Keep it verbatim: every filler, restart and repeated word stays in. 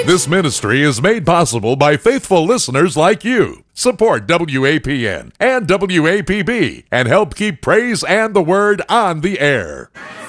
This ministry is made possible by faithful listeners like you. Support W A P N and W A P B and help keep praise and the word on the air.